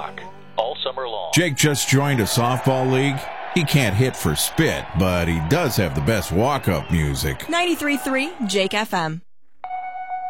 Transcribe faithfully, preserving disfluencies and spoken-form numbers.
rock all summer long. Jake just joined a softball league. He can't hit for spit, but he does have the best walk-up music. ninety-three point three Jake F M.